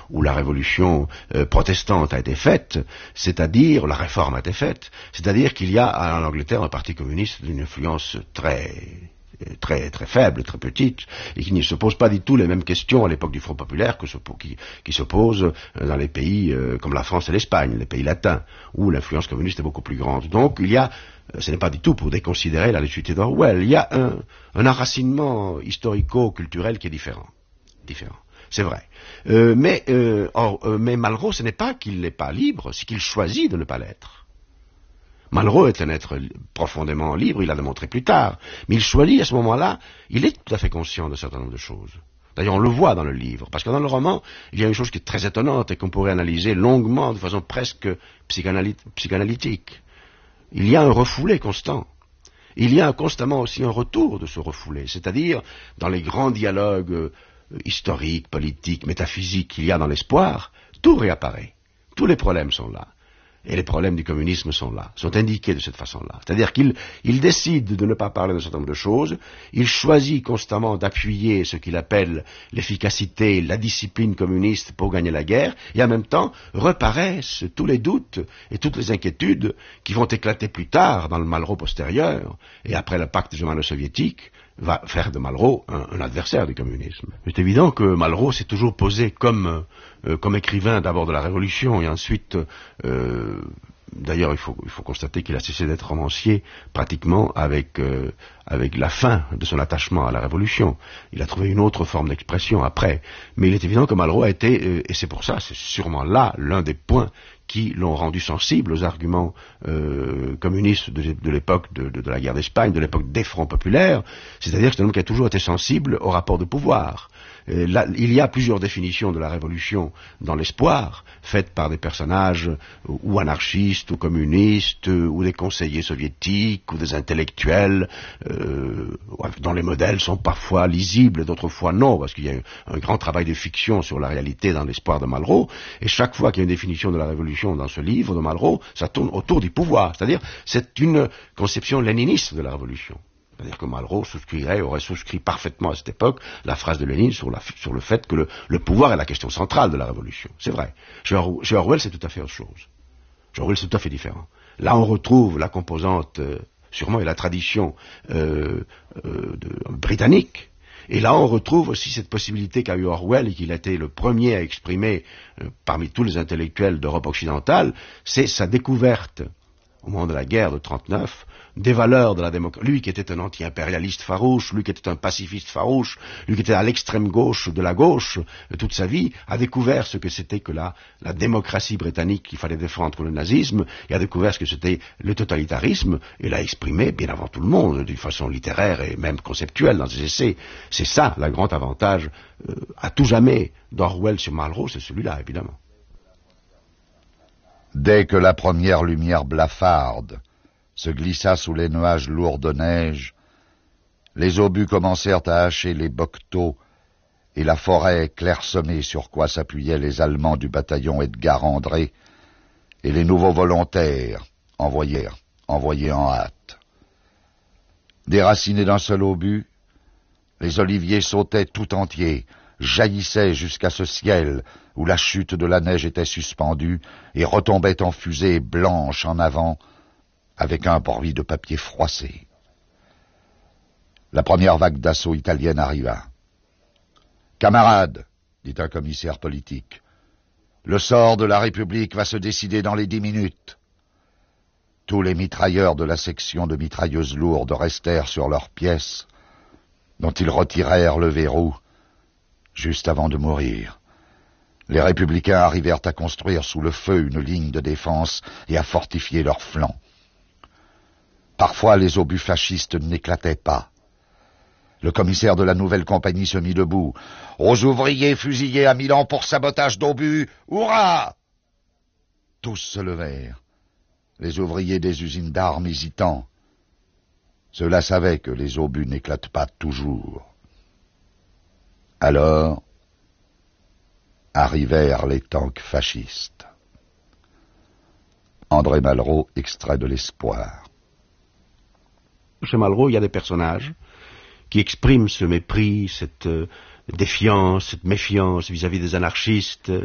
où la révolution protestante a été faite, c'est-à-dire, la réforme a été faite, c'est-à-dire qu'il y a en Angleterre un parti communiste d'une influence très faible, très petite, et qui ne se pose pas du tout les mêmes questions à l'époque du Front populaire qui se posent dans les pays comme la France et l'Espagne, les pays latins, où l'influence communiste est beaucoup plus grande. Donc il y a, ce n'est pas du tout pour déconsidérer la légitimité d'Orwell, il y a un enracinement historico-culturel qui est différent. C'est vrai. Mais Malraux, ce n'est pas qu'il n'est pas libre, c'est qu'il choisit de ne pas l'être. Malraux est un être profondément libre, il l'a démontré plus tard, mais il choisit à ce moment-là, il est tout à fait conscient d'un certain nombre de choses. D'ailleurs, on le voit dans le livre, parce que dans le roman, il y a une chose qui est très étonnante et qu'on pourrait analyser longuement, de façon presque psychanalytique. Il y a un refoulé constant. Il y a constamment aussi un retour de ce refoulé, c'est-à-dire, dans les grands dialogues historiques, politiques, métaphysiques qu'il y a dans l'espoir, tout réapparaît. Tous les problèmes sont là. Et les problèmes du communisme sont là, sont indiqués de cette façon-là. C'est-à-dire qu'il décide de ne pas parler d'un certain nombre de choses, il choisit constamment d'appuyer ce qu'il appelle l'efficacité, la discipline communiste pour gagner la guerre, et en même temps reparaissent tous les doutes et toutes les inquiétudes qui vont éclater plus tard dans le Malraux postérieur, et après le pacte germano-soviétique, va faire de Malraux un adversaire du communisme. C'est évident que Malraux s'est toujours posé comme écrivain d'abord de la Révolution et ensuite, d'ailleurs il faut constater qu'il a cessé d'être romancier pratiquement avec la fin de son attachement à la Révolution. Il a trouvé une autre forme d'expression après. Mais il est évident que Malraux a été, et c'est pour ça, c'est sûrement là l'un des points qui l'ont rendu sensible aux arguments communistes de l'époque de la guerre d'Espagne, de l'époque des fronts populaires, c'est-à-dire que c'est un homme qui a toujours été sensible au rapport de pouvoir. Là, il y a plusieurs définitions de la révolution dans l'espoir, faites par des personnages ou anarchistes, ou communistes, ou des conseillers soviétiques, ou des intellectuels, dont les modèles sont parfois lisibles, d'autres fois non, parce qu'il y a un grand travail de fiction sur la réalité dans l'espoir de Malraux, et chaque fois qu'il y a une définition de la révolution dans ce livre de Malraux, ça tourne autour du pouvoir, c'est-à-dire c'est une conception léniniste de la révolution. C'est-à-dire que Malraux aurait souscrit parfaitement à cette époque la phrase de Lénine sur le fait que le pouvoir est la question centrale de la révolution. C'est vrai. Chez Orwell, c'est tout à fait autre chose. Chez Orwell, c'est tout à fait différent. Là, on retrouve la composante, sûrement, et la tradition britannique. Et là, on retrouve aussi cette possibilité qu'a eu Orwell, et qu'il a été le premier à exprimer parmi tous les intellectuels d'Europe occidentale, c'est sa découverte, au moment de la guerre de 1939, des valeurs de la démocratie. Lui qui était un anti-impérialiste farouche, lui qui était un pacifiste farouche, lui qui était à l'extrême gauche de la gauche toute sa vie, a découvert ce que c'était que la démocratie britannique qu'il fallait défendre contre le nazisme, et a découvert ce que c'était le totalitarisme, et l'a exprimé bien avant tout le monde, d'une façon littéraire et même conceptuelle dans ses essais. C'est ça, le grand avantage à tout jamais d'Orwell sur Malraux, c'est celui-là, évidemment. Dès que la première lumière blafarde se glissa sous les nuages lourds de neige, les obus commencèrent à hacher les bocteaux et la forêt clairsemée sur quoi s'appuyaient les Allemands du bataillon Edgar André et les nouveaux volontaires envoyés en hâte. Déracinés d'un seul obus, les oliviers sautaient tout entiers, jaillissaient jusqu'à ce ciel où la chute de la neige était suspendue et retombait en fusée blanche en avant avec un bruit de papier froissé. La première vague d'assaut italienne arriva. « Camarades, dit un commissaire politique, le sort de la République va se décider dans les 10 minutes. » Tous les mitrailleurs de la section de mitrailleuses lourdes restèrent sur leurs pièces, dont ils retirèrent le verrou juste avant de mourir. Les républicains arrivèrent à construire sous le feu une ligne de défense et à fortifier leurs flancs. Parfois, les obus fascistes n'éclataient pas. Le commissaire de la nouvelle compagnie se mit debout. « Aux ouvriers fusillés à Milan pour sabotage d'obus, hurrah !» Tous se levèrent. Les ouvriers des usines d'armes hésitant. Ceux-là savaient que les obus n'éclatent pas toujours. Alors arrivèrent les tanks fascistes. André Malraux, extrait de l'Espoir. Chez Malraux, il y a des personnages qui expriment ce mépris, cette défiance, cette méfiance vis-à-vis des anarchistes,